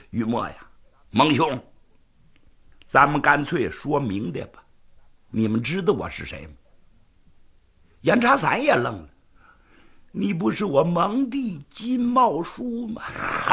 于墨呀，蒙兄，咱们干脆说明的吧。你们知道我是谁吗？严查三也愣了。你不是我蒙弟金茂叔吗？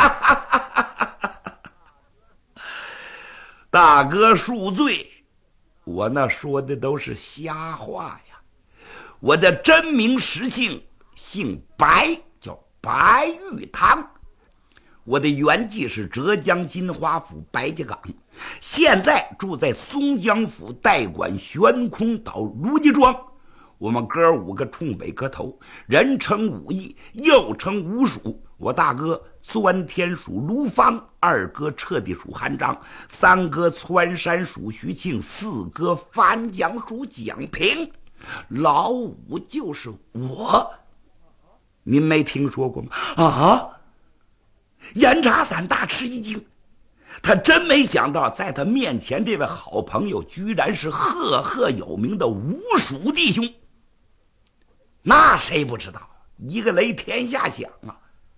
大哥恕罪，我那说的都是瞎话呀。我的真名实姓，姓白，叫白玉堂。我的原籍是浙江金华府白家岗，现在住在松江府代管悬空岛卢家庄。我们哥5个冲北磕头，人称武艺，又称武蜀。我大哥钻天属卢芳，二哥彻地属韩章，三哥窜山属徐庆，四哥翻江属蒋平，老五就是我。您没听说过吗？啊！严查三大吃一惊，他真没想到在他面前这位好朋友居然是赫赫有名的武蜀弟兄。那谁不知道，一个雷天下响啊！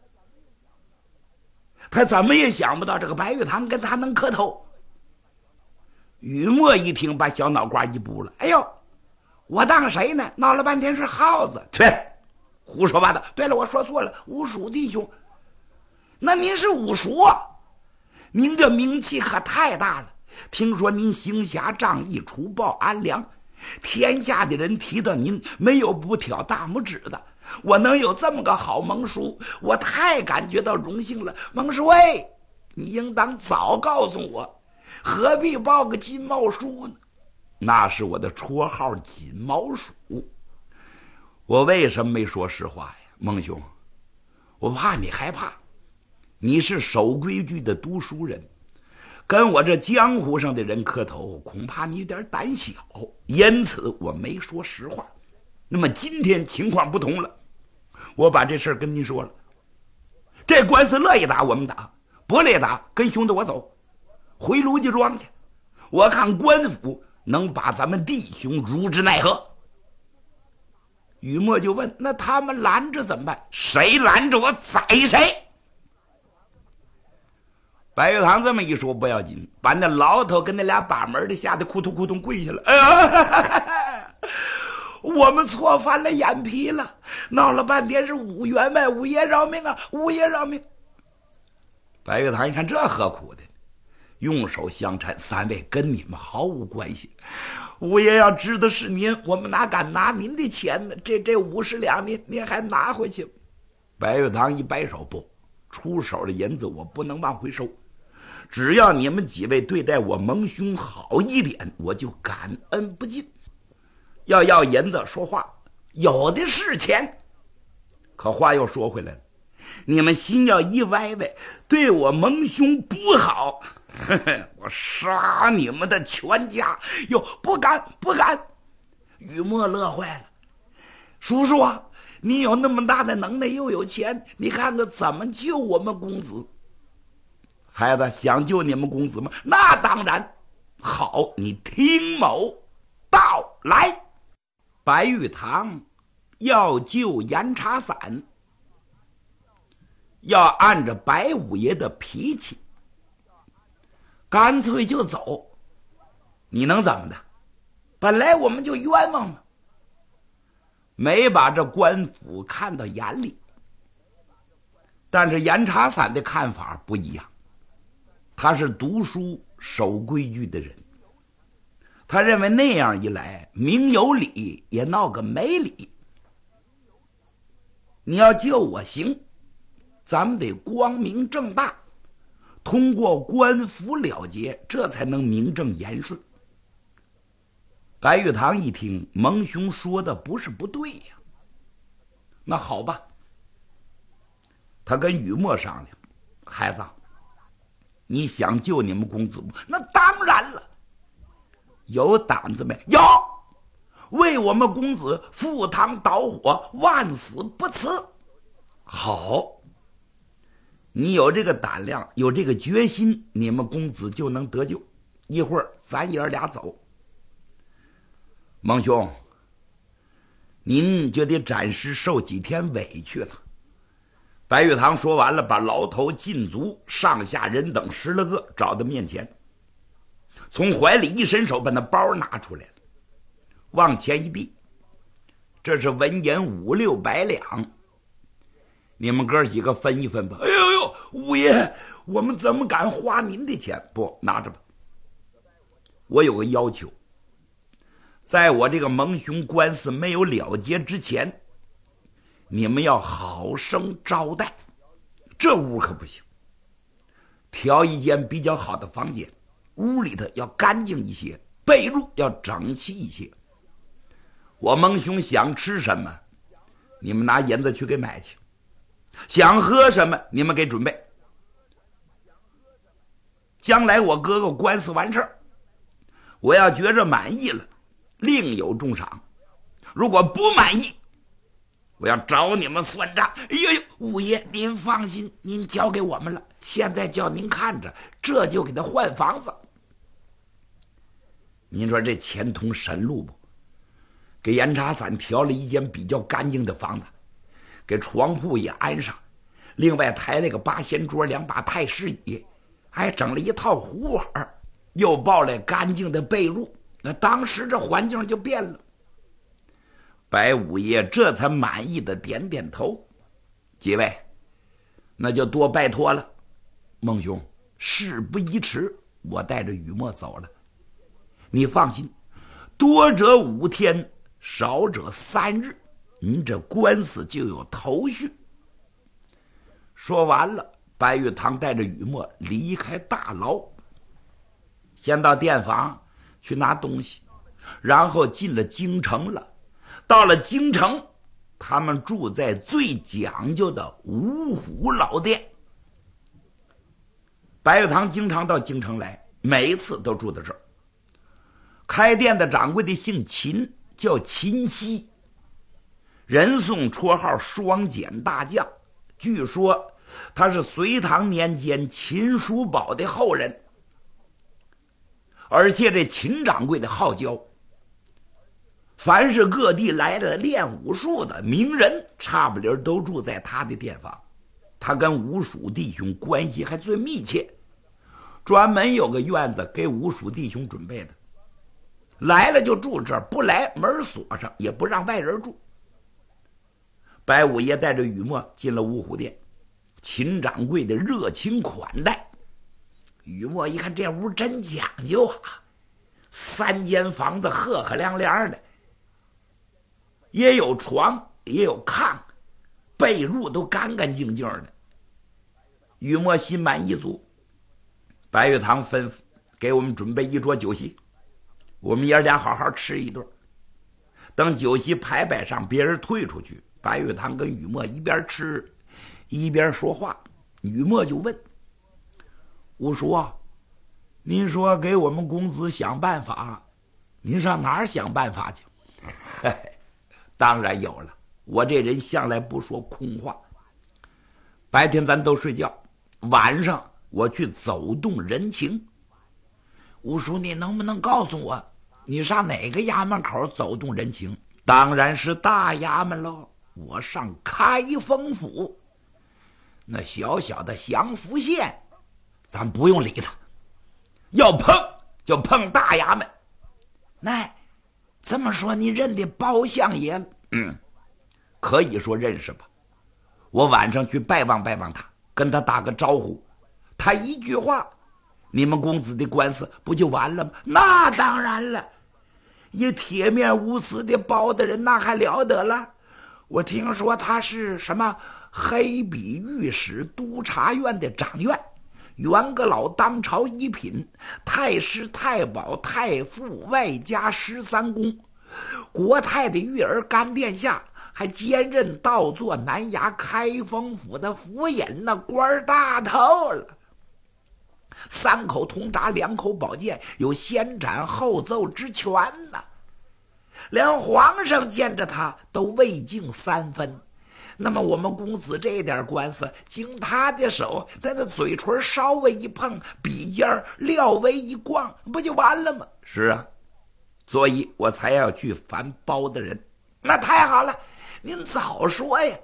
他怎么也想不到这个白玉堂跟他能磕头。雨墨一听，把小脑瓜一补了。哎呦，我当谁呢？闹了半天是耗子，去，胡说八道。对了，我说错了，武蜀弟兄。那您是武蜀啊？您这名气可太大了。听说您行侠仗义，除暴安良，天下的人提到您，没有不挑大拇指的。我能有这么个好蒙叔，我太感觉到荣幸了。蒙叔喂，你应当早告诉我，何必报个金毛叔呢？那是我的绰号金毛鼠。我为什么没说实话呀，蒙兄？我怕你害怕。你是守规矩的读书人，跟我这江湖上的人磕头，恐怕你有点胆小，因此我没说实话。那么今天情况不同了，我把这事儿跟您说了。这官司乐意打我们打，不乐意打跟兄弟我走，回卢家庄去。我看官府能把咱们弟兄如之奈何。雨墨就问：那他们拦着怎么办？谁拦着我宰谁。白玉堂这么一说不要紧，把那牢头跟那俩把门的吓得扑通扑通跪下了。哎呀，我们错翻了眼皮了，闹了半天是武员外，五爷饶命啊，五爷饶命。白玉堂一看这何苦的，用手相搀，三位跟你们毫无关系。五爷要知道是您，我们哪敢拿您的钱呢？这50两您还拿回去。白玉堂一摆手，不，出手的银子我不能往回收，只要你们几位对待我蒙兄好一点，我就感恩不尽。要银子说话，有的是钱。可话又说回来了，你们心要一歪歪，对我蒙兄不好，我杀你们的全家！哟，不敢不敢！雨墨乐坏了，叔叔啊，你有那么大的能耐，又有钱，你看看怎么救我们公子？孩子想救你们公子吗？那当然。好，你听某道来。白玉堂要救严查散，要按着白五爷的脾气，干脆就走。你能怎么的？本来我们就冤枉嘛，没把这官府看到眼里。但是严查散的看法不一样，他是读书守规矩的人，他认为那样一来，明有理也闹个没理。你要救我行，咱们得光明正大，通过官府了结，这才能名正言顺。白玉堂一听，蒙兄说的不是不对呀。那好吧，他跟雨墨商量，孩子，你想救你们公子不？那当然了。有胆子没？有，为我们公子赴汤蹈火，万死不辞。好，你有这个胆量，有这个决心，你们公子就能得救。一会儿咱爷俩走。蒙兄，您就得暂时受几天委屈了。 白玉堂说完了，把老头、禁足、上下人等10来个找到面前，从怀里一伸手，把那包拿出来了，往前一递，这是文银5、600两，你们哥几个分一分吧。哎呦呦，五爷，我们怎么敢花您的钱？不，拿着吧。我有个要求，在我这个蒙兄官司没有了结之前，你们要好生招待，这屋可不行。挑一间比较好的房间，屋里头要干净一些，被褥要整齐一些。我蒙兄想吃什么，你们拿银子去给买去；想喝什么，你们给准备。将来我哥哥官司完事儿，我要觉着满意了，另有重赏；如果不满意，我要找你们算账。哎呦呦，五爷您放心，您交给我们了，现在叫您看着，这就给他换房子。您说这钱通神路不？给严查伞调了一间比较干净的房子，给床铺也安上，另外抬了个8仙桌，2把太师椅，还整了一套壶碗，又抱来干净的被褥，那当时这环境就变了。白五爷这才满意的点点头，几位，那就多拜托了。孟兄，事不宜迟，我带着雨墨走了。你放心，多者5天，少者3日，您这官司就有头绪。说完了，白玉堂带着雨墨离开大牢，先到店房去拿东西，然后进了京城了。到了京城，他们住在最讲究的五虎老店。白玉堂经常到京城来，每一次都住在这儿。开店的掌柜的姓秦，叫秦熙，人送绰号双锏大将。据说他是隋唐年间秦叔宝的后人，而且这秦掌柜的好教，凡是各地来的练武术的名人，差不离都住在他的店房。他跟五蜀弟兄关系还最密切，专门有个院子给五蜀弟兄准备的，来了就住这儿，不来门锁上，也不让外人住。白五爷带着雨墨进了五虎店，秦掌柜的热情款待。雨墨一看这屋真讲究啊，3间房子赫赫亮亮的，也有床，也有炕，被褥都干干净净的。雨墨心满意足，白玉堂吩咐给我们准备一桌酒席，我们爷俩好好吃一顿。等酒席排摆上，别人退出去，白玉堂跟雨墨一边吃一边说话。雨墨就问五叔啊，您说给我们公子想办法，您上哪儿想办法去？当然有了，我这人向来不说空话。白天咱都睡觉，晚上我去走动人情。五叔，你能不能告诉我，你上哪个衙门口走动人情？当然是大衙门喽，我上开封府。那小小的祥符县，咱不用理他，要碰就碰大衙门。那这么说，你认得包相爷？可以说认识吧。我晚上去拜望拜望他，跟他打个招呼，他一句话，你们公子的官司不就完了吗？那当然了，一铁面无私的包大人，那还了得了。我听说他是什么黑笔御史督察院的掌院，元阁老当朝一品，太师太保太傅，外加13公，国太的育儿干殿下，还兼任倒座南衙开封府的府尹，那官大头了。3口铜铡，2口宝剑，有先斩后奏之权呐。连皇上见着他都畏敬3分。那么我们公子这点官司，经他的手，他的嘴唇稍微一碰，笔尖料微一逛，不就完了吗？是啊，所以我才要去烦包大人。那太好了，您早说呀！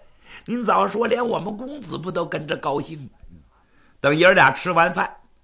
您早说，连我们公子不都跟着高兴？等爷儿俩吃完饭，